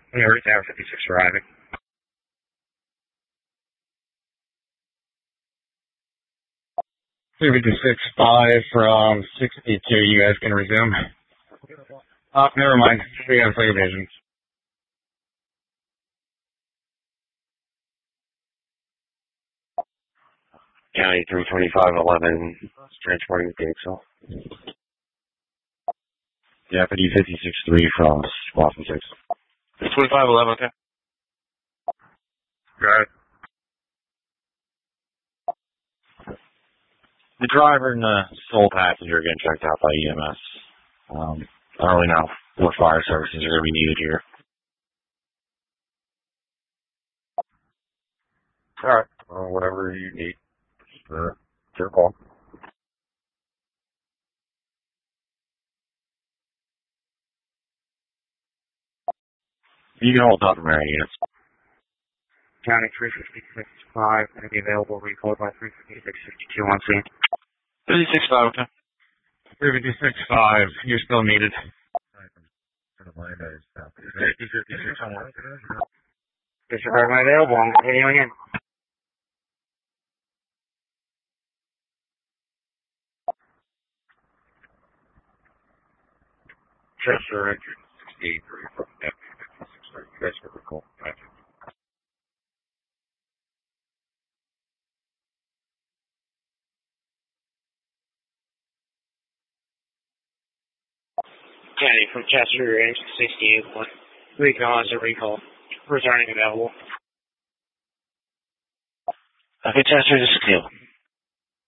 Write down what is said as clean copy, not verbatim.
Earth Tower 56 arriving. $56.5 from 62. You guys can resume. Never mind. We got clear vision. County 32511, transporting the Pixel. Deputy 56-3 from Boston 6. 2511, okay. Got it. The driver and the sole passenger are getting checked out by EMS. I don't really know what fire services are going to be needed here. Alright, whatever you need. Your call. You can hold up from area units. County 356.5, going to be available, recalled by 356.62 on scene. 56.5, okay. 356.5, you're still needed. Disregard my available, I'm continuing in. Chester engine 63 from F56. You guys are recalled. County from Chester, engine 68. Recall as a recall. Returning available. Okay, Chester, this is Cleo.